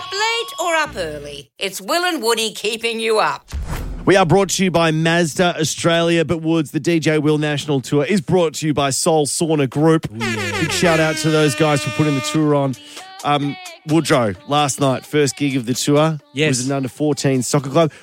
Up late or up early, it's Will and Woody keeping you up. We are brought to you by Mazda Australia, but Woods, the DJ Will National Tour is brought to you by Soul Sauna Group. Big shout out to those guys for putting the tour on. Woodrow, last night, first gig of the tour. Yes. Was an under-14 soccer club.